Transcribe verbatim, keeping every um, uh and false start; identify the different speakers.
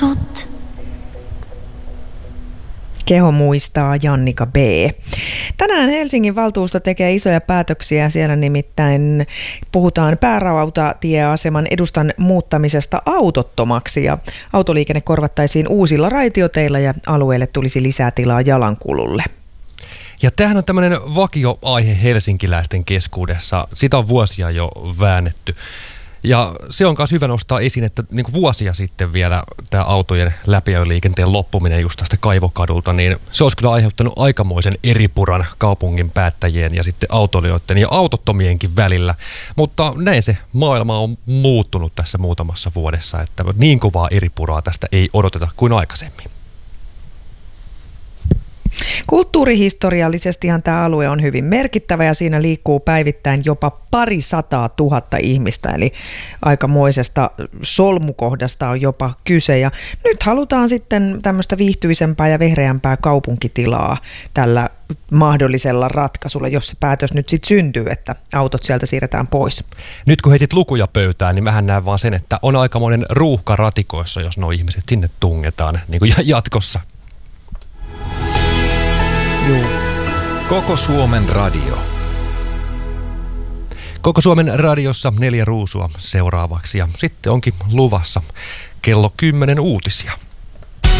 Speaker 1: Keho muistaa Jannika B. Tänään Helsingin valtuusto tekee isoja päätöksiä. Siellä nimittäin puhutaan päärautatieaseman edustan muuttamisesta autottomaksi ja autoliikenne korvattaisiin uusilla raitioteillä ja alueelle tulisi lisää tilaa jalankululle.
Speaker 2: Ja tämähän on tämmöinen vakioaihe helsinkiläisten keskuudessa. Sitä on vuosia jo väännetty. Ja se on myös hyvä nostaa esiin, että niin kuin vuosia sitten vielä tämä autojen läpiajoliikenteen loppuminen just tästä Kaivokadulta, niin se olisi kyllä aiheuttanut aikamoisen eripuran kaupungin päättäjien ja sitten autoilijoiden ja autottomienkin välillä. Mutta näin se maailma on muuttunut tässä muutamassa vuodessa, että niin kovaa eripuraa tästä ei odoteta kuin aikaisemmin.
Speaker 1: Kulttuurihistoriallisestihan tämä alue on hyvin merkittävä ja siinä liikkuu päivittäin jopa pari sataa tuhatta ihmistä, eli aikamoisesta solmukohdasta on jopa kyse. Ja nyt halutaan sitten tämmöistä viihtyisempää ja vehreämpää kaupunkitilaa tällä mahdollisella ratkaisulla, jos se päätös nyt sitten syntyy, että autot sieltä siirretään pois.
Speaker 2: Nyt kun heitit lukuja pöytään, niin mähän näen vaan sen, että on aikamoinen ruuhka ratikoissa, jos nuo ihmiset sinne tungetaan niin kuin jatkossa.
Speaker 3: Juu. Koko Suomen radio.
Speaker 2: Koko Suomen radiossa neljä ruusua seuraavaksi ja sitten onkin luvassa kello kymmenen uutisia.